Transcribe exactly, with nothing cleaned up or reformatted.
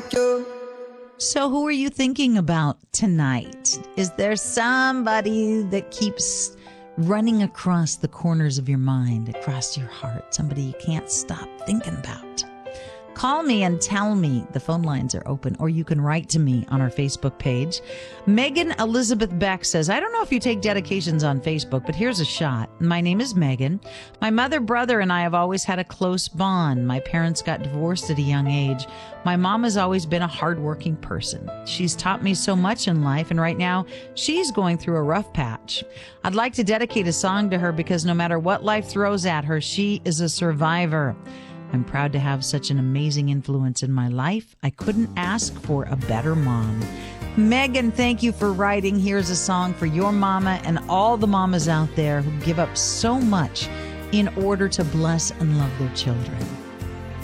you. So who are you thinking about tonight? Is there somebody that keeps running across the corners of your mind, across your heart, somebody you can't stop thinking about? Call me and tell me. The phone lines are open, or you can write to me on our Facebook page. Megan Elizabeth Beck says, I don't know if you take dedications on Facebook, but here's a shot. My name is Megan. My mother, brother, and I have always had a close bond. My parents got divorced at a young age. My mom has always been a hardworking person. She's taught me so much in life, and right now she's going through a rough patch. I'd like to dedicate a song to her because no matter what life throws at her, she is a survivor. I'm proud to have such an amazing influence in my life. I couldn't ask for a better mom. Megan, thank you for writing. Here's a song for your mama and all the mamas out there who give up so much in order to bless and love their children.